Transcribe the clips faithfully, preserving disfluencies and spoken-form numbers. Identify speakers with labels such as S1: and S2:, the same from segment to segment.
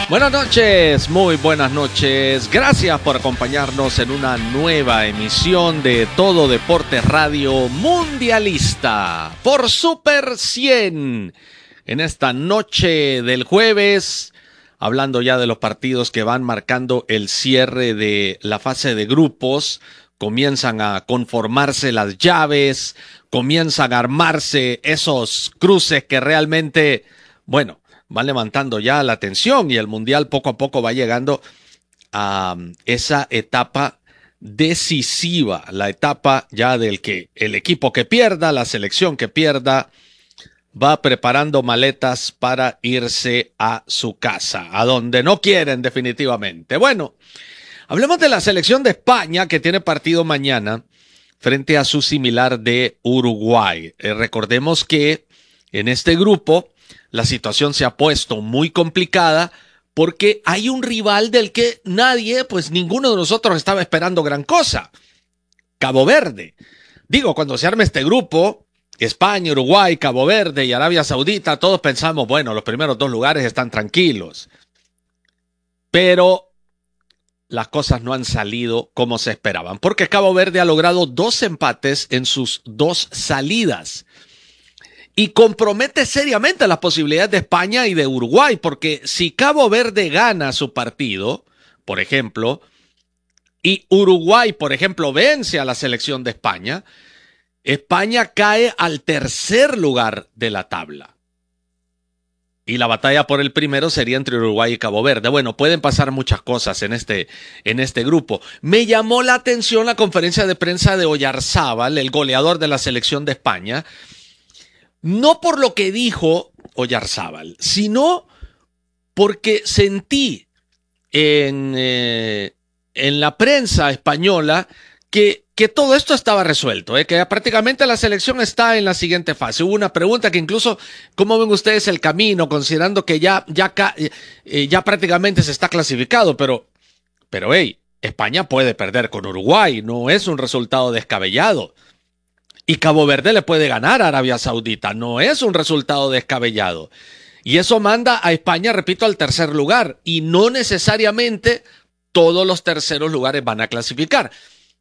S1: Buenas noches, muy buenas noches. Gracias por acompañarnos en una nueva emisión de Todo Deportes Radio Mundialista por Super cien. En esta noche del jueves, hablando ya de los partidos que van marcando el cierre de la fase de grupos, comienzan a conformarse las llaves, comienzan a armarse esos cruces que realmente, bueno, van levantando ya la atención y el Mundial poco a poco va llegando a esa etapa decisiva, la etapa ya del que el equipo que pierda, la selección que pierda, va preparando maletas para irse a su casa, a donde no quieren definitivamente. Bueno, hablemos de la selección de España que tiene partido mañana frente a su similar de Uruguay. Eh, recordemos que en este grupo la situación se ha puesto muy complicada porque hay un rival del que nadie, pues ninguno de nosotros estaba esperando gran cosa. Cabo Verde. Digo, cuando se arme este grupo, España, Uruguay, Cabo Verde y Arabia Saudita, todos pensamos, bueno, los primeros dos lugares están tranquilos. Pero las cosas no han salido como se esperaban, porque Cabo Verde ha logrado dos empates en sus dos salidas. Y compromete seriamente las posibilidades de España y de Uruguay, porque si Cabo Verde gana su partido, por ejemplo, y Uruguay, por ejemplo, vence a la selección de España, España cae al tercer lugar de la tabla. Y la batalla por el primero sería entre Uruguay y Cabo Verde. Bueno, pueden pasar muchas cosas en este, en este grupo. Me llamó la atención la conferencia de prensa de Oyarzábal, el goleador de la selección de España, no por lo que dijo Oyarzábal, sino porque sentí en, eh, en la prensa española que, que todo esto estaba resuelto, eh, que prácticamente la selección está en la siguiente fase. Hubo una pregunta que incluso, ¿cómo ven ustedes el camino? Considerando que ya, ya, eh, ya prácticamente se está clasificado, pero, pero hey, España puede perder con Uruguay, no es un resultado descabellado. Y Cabo Verde le puede ganar a Arabia Saudita. No es un resultado descabellado. Y eso manda a España, repito, al tercer lugar. Y no necesariamente todos los terceros lugares van a clasificar.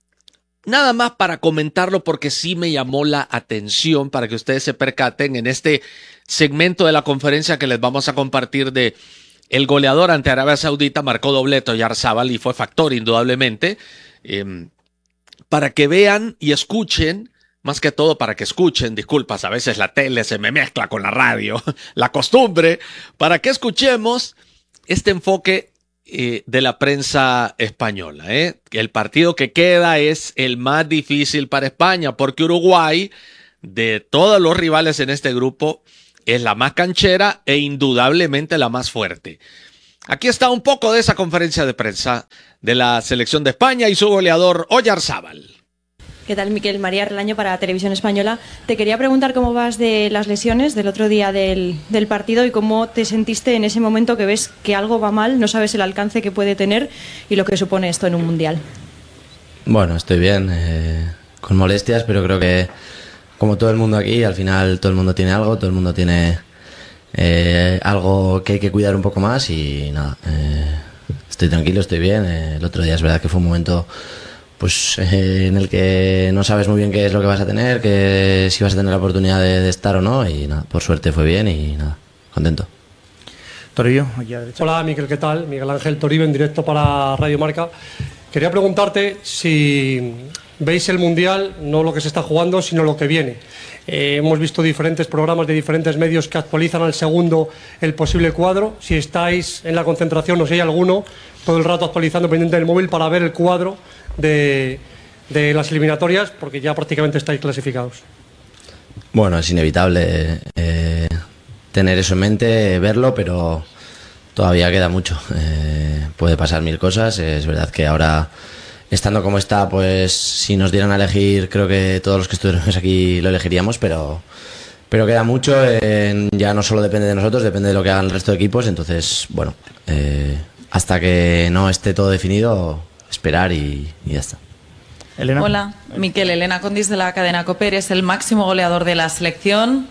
S1: Nada más para comentarlo porque sí me llamó la atención para que ustedes se percaten en este segmento de la conferencia que les vamos a compartir de el goleador ante Arabia Saudita. Marcó doblete Oyarzábal y fue factor indudablemente. Eh, para que vean y escuchen. Más que todo para que escuchen, disculpas, a veces la tele se me mezcla con la radio, la costumbre, para que escuchemos este enfoque eh, de la prensa española. ¿eh? El partido que queda es el más difícil para España, porque Uruguay, de todos los rivales en este grupo, es la más canchera e indudablemente la más fuerte. Aquí está un poco de esa conferencia de prensa de la selección de España y su goleador Oyarzábal.
S2: ¿Qué tal, Miquel? María Relaño para Televisión Española. Te quería preguntar cómo vas de las lesiones del otro día del, del partido y cómo te sentiste en ese momento que ves que algo va mal, no sabes el alcance que puede tener y lo que supone esto en un mundial.
S3: Bueno, estoy bien, eh, con molestias, pero creo que como todo el mundo aquí, al final todo el mundo tiene algo, todo el mundo tiene eh, algo que hay que cuidar un poco más y nada, eh, estoy tranquilo, estoy bien. Eh, el otro día es verdad que fue un momento pues eh, en el que no sabes muy bien qué es lo que vas a tener, que si vas a tener la oportunidad de, de estar o no, y nada, por suerte fue bien y nada, contento.
S4: Toribio, aquí a la derecha. Hola, Miquel, ¿qué tal? Miguel Ángel Toribio, en directo para Radio Marca. Quería preguntarte si veis el Mundial, no lo que se está jugando, sino lo que viene. Eh, hemos visto diferentes programas de diferentes medios que actualizan al segundo el posible cuadro. Si estáis en la concentración, o si hay alguno, todo el rato actualizando pendiente del móvil para ver el cuadro De, de las eliminatorias, porque ya prácticamente estáis clasificados.
S3: Bueno, es inevitable eh, tener eso en mente, verlo, pero todavía queda mucho. Eh, puede pasar mil cosas. Es verdad que ahora, estando como está, pues si nos dieran a elegir, creo que todos los que estuviéramos aquí lo elegiríamos, pero, pero queda mucho. Eh, ya no solo depende de nosotros, depende de lo que hagan el resto de equipos. Entonces, bueno, eh, hasta que no esté todo definido, esperar y, y ya está.
S5: Elena. Hola, Miquel. Elena Condis de la cadena COPE. Eres el máximo goleador de la selección.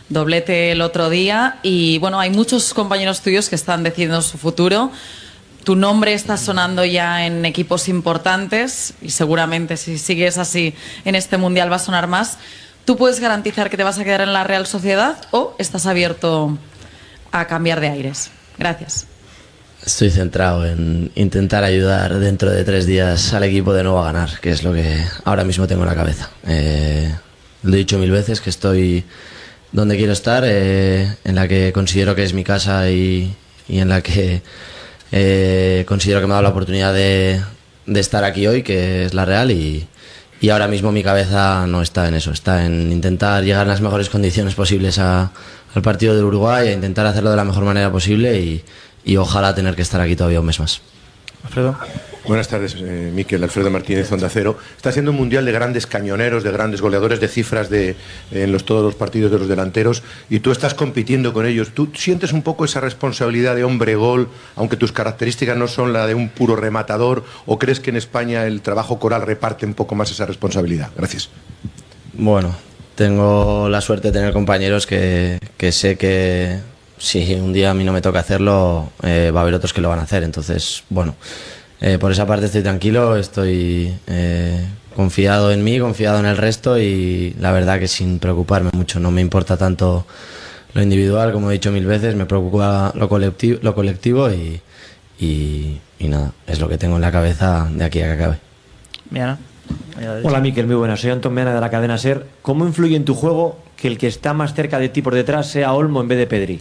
S5: doblete el otro día y bueno, hay muchos compañeros tuyos que están decidiendo su futuro. Tu nombre está sonando ya en equipos importantes y seguramente si sigues así en este Mundial va a sonar más. ¿Tú puedes garantizar que te vas a quedar en la Real Sociedad o estás abierto a cambiar de aires? Gracias.
S3: Estoy centrado en intentar ayudar dentro de tres días al equipo de nuevo a ganar, que es lo que ahora mismo tengo en la cabeza. Eh, lo he dicho mil veces que estoy donde quiero estar, eh, en la que considero que es mi casa y, y en la que eh, considero que me ha dado la oportunidad de, de estar aquí hoy, que es la Real, y, y ahora mismo mi cabeza no está en eso, está en intentar llegar en las mejores condiciones posibles a, al partido del Uruguay, a intentar hacerlo de la mejor manera posible y, y ojalá tener que estar aquí todavía un mes más.
S6: Alfredo. Buenas tardes, eh, Miquel. Alfredo Martínez, Onda Cero. Está siendo un mundial de grandes cañoneros, de grandes goleadores, de cifras de, en los, todos los partidos de los delanteros, y tú estás compitiendo con ellos. ¿Tú sientes un poco esa responsabilidad de hombre-gol, aunque tus características no son la de un puro rematador, o crees que en España el trabajo coral reparte un poco más esa responsabilidad? Gracias.
S3: Bueno, tengo la suerte de tener compañeros que, que sé que si un día a mí no me toca hacerlo, eh, va a haber otros que lo van a hacer. Entonces, bueno, eh, por esa parte estoy tranquilo, estoy eh, confiado en mí, confiado en el resto y la verdad que sin preocuparme mucho. No me importa tanto lo individual, como he dicho mil veces, me preocupa lo colectivo, lo colectivo y, y, y nada, es lo que tengo en la cabeza de aquí a que acabe.
S7: Miana. Hola Miquel, muy buenas, soy Antón Meana de la cadena SER. ¿Cómo influye en tu juego que el que está más cerca de ti por detrás sea Olmo en vez de Pedri?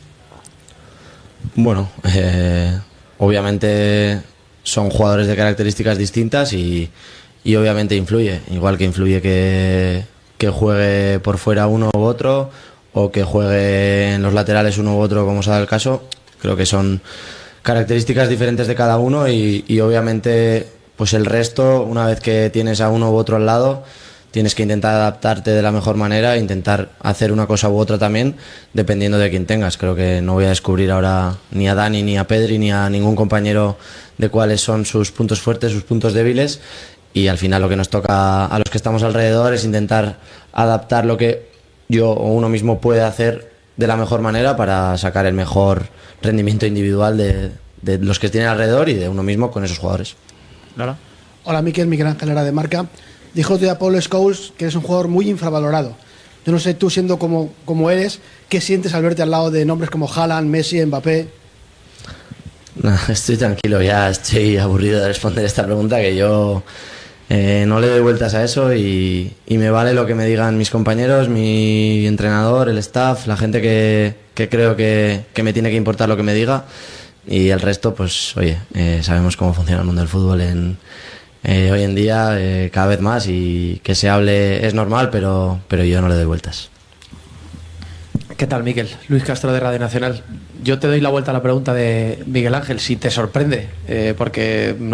S3: Bueno, eh, obviamente son jugadores de características distintas y, y obviamente influye, igual que influye que, que juegue por fuera uno u otro o que juegue en los laterales uno u otro, como sea el caso. Creo que son características diferentes de cada uno y, y obviamente pues el resto, una vez que tienes a uno u otro al lado, tienes que intentar adaptarte de la mejor manera e intentar hacer una cosa u otra también, dependiendo de quién tengas. Creo que no voy a descubrir ahora ni a Dani, ni a Pedri, ni a ningún compañero de cuáles son sus puntos fuertes, sus puntos débiles, y al final lo que nos toca a los que estamos alrededor es intentar adaptar lo que yo o uno mismo puede hacer de la mejor manera para sacar el mejor rendimiento individual de, de los que tienen alrededor y de uno mismo con esos jugadores.
S8: Hola, Hola Miquel, Miguel Ángel Lara de Marca. Dijo a Paul Scholes que eres un jugador muy infravalorado. Yo no sé, tú siendo como, como eres, ¿qué sientes al verte al lado de nombres como Haaland, Messi, Mbappé?
S3: No, estoy tranquilo, ya estoy aburrido de responder esta pregunta, que yo eh, no le doy vueltas a eso y, y me vale lo que me digan mis compañeros, mi entrenador, el staff, la gente que, que creo que, que me tiene que importar lo que me diga, y el resto, pues oye, eh, sabemos cómo funciona el mundo del fútbol en... Eh, hoy en día eh, cada vez más, y que se hable es normal, pero, pero yo no le doy vueltas.
S9: ¿Qué tal, Miquel? Luis Castro de Radio Nacional. Yo te doy la vuelta a la pregunta de Miguel Ángel, si te sorprende, eh, porque